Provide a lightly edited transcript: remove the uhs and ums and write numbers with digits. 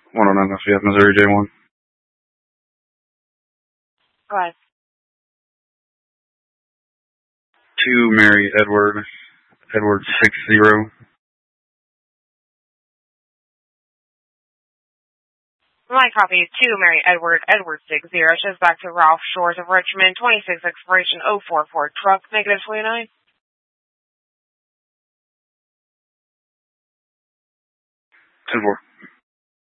109 FF, Missouri J1. Go ahead. 2 Mary Edward 60. My copy is 2 Mary Edward 60. Shows back to Ralph Shores of Richmond, 26 expiration 044 truck, negative 29. 10-4.